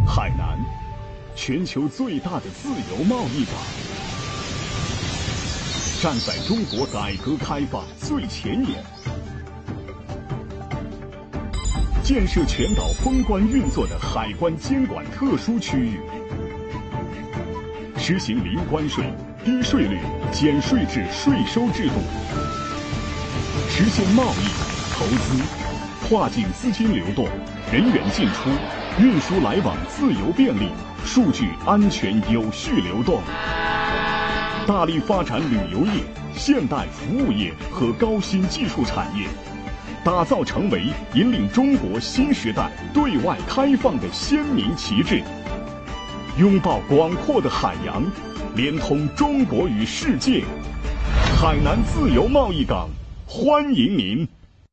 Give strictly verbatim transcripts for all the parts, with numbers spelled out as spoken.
海南，全球最大的自由贸易港，站在中国改革开放最前沿，建设全岛封关运作的海关监管特殊区域，实行零关税、低税率、减税制税收制度，实现贸易、投资、跨境资金流动、人员进出、运输来往自由便利、数据安全有序流动，大力发展旅游业、现代服务业和高新技术产业，打造成为引领中国新时代对外开放的鲜明旗帜，拥抱广阔的海洋，连通中国与世界。海南自由贸易港，欢迎您。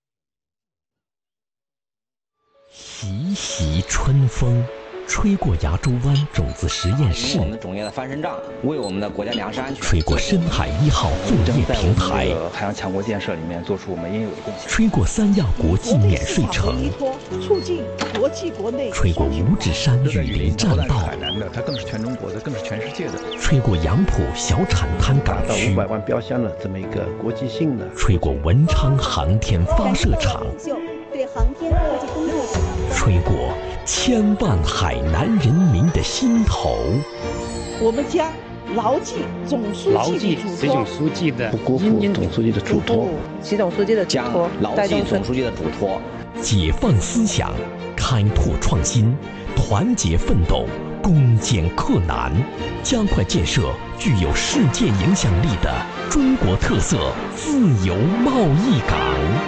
习习春风，吹过崖州湾种子实验室， 我们种业的翻身仗，为我们的国家粮食安全； 吹过深海一号作业平台， 海洋强国建设里面做出我们应有的贡献； 吹过三亚国际免税城， 促进国际国内； 吹过五指山雨林栈道， 海南的它更是全中国的，更是全世界的； 吹过杨浦小产滩港区， 五百万标箱的这么一个国际性的； 吹过文昌航天发射场， 对航天科技工作者， 吹过千万海南人民的心头。 我们将牢记总书记的嘱习总书记的不辜负总书记的嘱托， 习总书记的嘱托， 牢记总书记的嘱托， 解放思想，开拓创新，团结奋斗，攻坚克难，加快建设具有世界影响力的中国特色自由贸易港。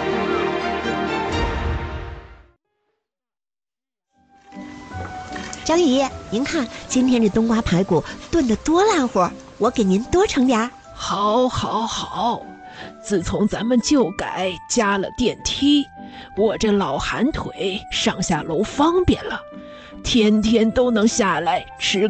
张姨，您看今天这冬瓜排骨炖得多烂乎，我给您多盛点儿。 好，好，好！自从咱们旧改加了电梯，我这老寒腿上下楼方便了，天天都能下来吃